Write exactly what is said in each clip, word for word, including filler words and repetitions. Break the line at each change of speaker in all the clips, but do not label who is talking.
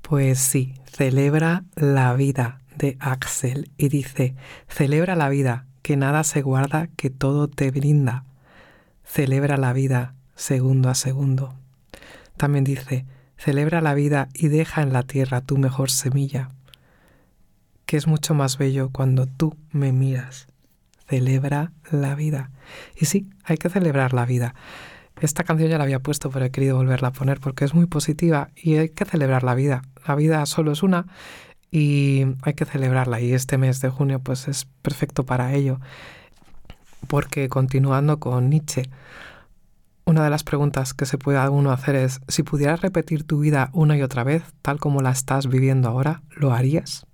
Pues sí, celebra la vida de Axel y dice, celebra la vida, que nada se guarda, que todo te brinda. Celebra la vida segundo a segundo. También dice, celebra la vida y deja en la tierra tu mejor semilla, que es mucho más bello cuando tú me miras. Celebra la vida. Y sí, hay que celebrar la vida. Esta canción ya la había puesto, pero he querido volverla a poner porque es muy positiva y hay que celebrar la vida. La vida solo es una y hay que celebrarla. Y este mes de junio pues es perfecto para ello. Porque continuando con Nietzsche, una de las preguntas que se puede uno hacer es, si pudieras repetir tu vida una y otra vez, tal como la estás viviendo ahora, ¿lo harías?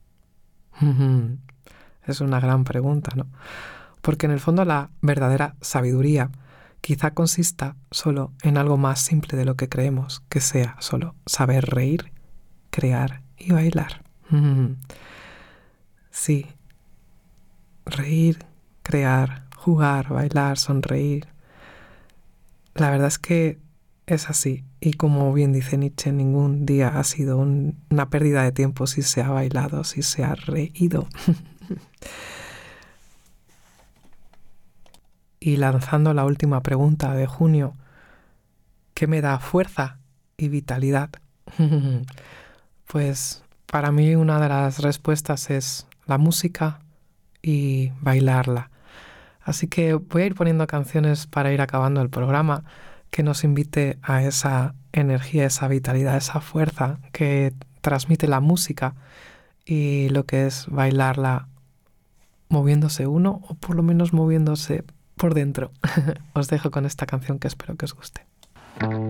Es una gran pregunta, ¿no? Porque en el fondo la verdadera sabiduría quizá consista solo en algo más simple de lo que creemos, que sea solo saber reír, crear y bailar. Mm. Sí, reír, crear, jugar, bailar, sonreír. La verdad es que es así. Y como bien dice Nietzsche, ningún día ha sido un, una pérdida de tiempo si se ha bailado, si se ha reído. Y lanzando la última pregunta de junio, ¿qué me da fuerza y vitalidad? Pues para mí una de las respuestas es la música y bailarla. Así que voy a ir poniendo canciones para ir acabando el programa que nos invite a esa energía, esa vitalidad, esa fuerza que transmite la música y lo que es bailarla moviéndose uno o por lo menos moviéndose por dentro. Os dejo con esta canción que espero que os guste.